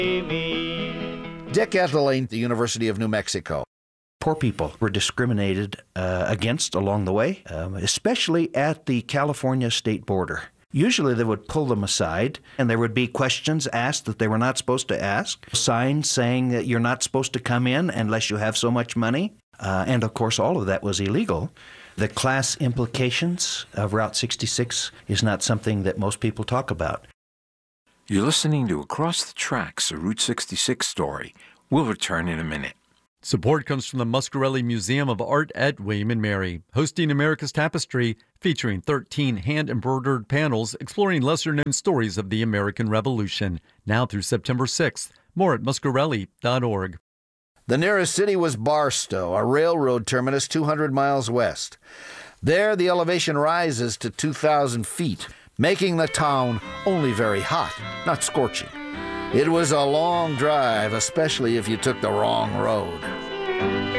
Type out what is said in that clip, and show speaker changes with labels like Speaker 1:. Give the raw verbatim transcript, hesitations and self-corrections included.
Speaker 1: Dick Etterling, the University of New Mexico.
Speaker 2: Poor people were discriminated uh, against along the way, um, especially at the California state border. Usually they would pull them aside, and there would be questions asked that they were not supposed to ask, signs saying that you're not supposed to come in unless you have so much money, uh, and of course all of that was illegal. The class implications of Route sixty-six is not something that most people talk about.
Speaker 3: You're listening to Across the Tracks, a Route sixty-six story. We'll return in a minute.
Speaker 4: Support comes from the Muscarelli Museum of Art at William and Mary, hosting America's Tapestry, featuring thirteen hand-embroidered panels exploring lesser-known stories of the American Revolution, now through September sixth. More at muscarelli dot org.
Speaker 1: The nearest city was Barstow, a railroad terminus two hundred miles west. There, the elevation rises to two thousand feet, making the town only very hot, not scorching. It was a long drive, especially if you took the wrong road.